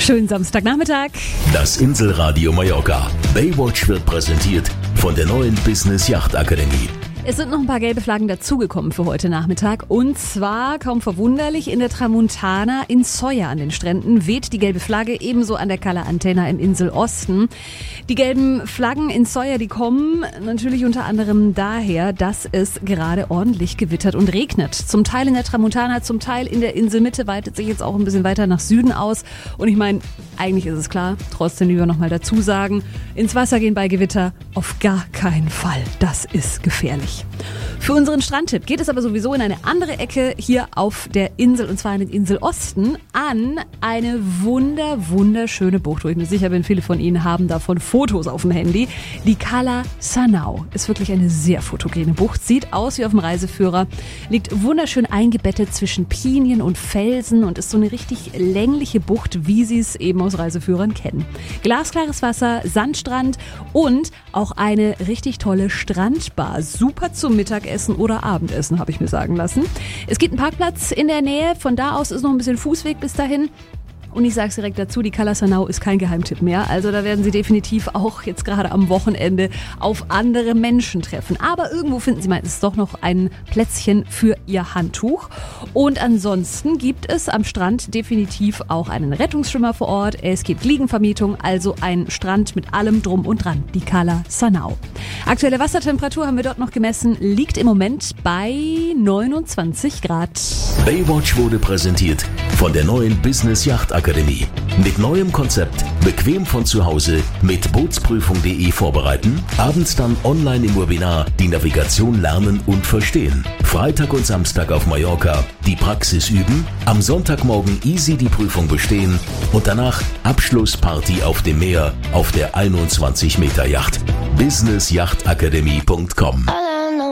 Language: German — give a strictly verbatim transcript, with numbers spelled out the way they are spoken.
Schönen Samstagnachmittag. Das Inselradio Mallorca. Baywatch wird präsentiert von der neuen Business Yacht Akademie. Es sind noch ein paar gelbe Flaggen dazugekommen für heute Nachmittag. Und zwar, kaum verwunderlich, in der Tramontana in Sóller an den Stränden weht die gelbe Flagge, ebenso an der Cala Antena im Inselosten. Die gelben Flaggen in Sóller, die kommen natürlich unter anderem daher, dass es gerade ordentlich gewittert und regnet. Zum Teil in der Tramontana, zum Teil in der Inselmitte, weitet sich jetzt auch ein bisschen weiter nach Süden aus. Und ich meine, eigentlich ist es klar, trotzdem lieber nochmal dazu sagen, ins Wasser gehen bei Gewitter auf gar keinen Fall. Das ist gefährlich. Für unseren Strandtipp geht es aber sowieso in eine andere Ecke hier auf der Insel, und zwar in den Inselosten, an eine wunder, wunderschöne Bucht, wo ich mir sicher bin, viele von Ihnen haben davon Fotos auf dem Handy. Die Cala Sanau ist wirklich eine sehr fotogene Bucht, sieht aus wie auf dem Reiseführer, liegt wunderschön eingebettet zwischen Pinien und Felsen und ist so eine richtig längliche Bucht, wie Sie es eben aus Reiseführern kennen. Glasklares Wasser, Sandstrand und auch eine richtig tolle Strandbar. Super zum Mittagessen oder Abendessen, habe ich mir sagen lassen. Es gibt einen Parkplatz in der Nähe, von da aus ist noch ein bisschen Fußweg bis dahin. Und ich sage es direkt dazu, die Cala Sanau ist kein Geheimtipp mehr. Also da werden Sie definitiv auch jetzt gerade am Wochenende auf andere Menschen treffen. Aber irgendwo finden Sie meistens doch noch ein Plätzchen für Ihr Handtuch. Und ansonsten gibt es am Strand definitiv auch einen Rettungsschwimmer vor Ort. Es gibt Liegenvermietung, also ein Strand mit allem drum und dran. Die Cala Sanau. Aktuelle Wassertemperatur haben wir dort noch gemessen, liegt im Moment bei neunundzwanzig Grad. Baywatch wurde präsentiert von der neuen Business Yacht Akademie. Mit neuem Konzept, bequem von zu Hause, mit Bootsprüfung punkt de vorbereiten, abends dann online im Webinar die Navigation lernen und verstehen. Freitag und Samstag auf Mallorca die Praxis üben, am Sonntagmorgen easy die Prüfung bestehen und danach Abschlussparty auf dem Meer auf der einundzwanzig Meter Yacht. business yacht akademie punkt com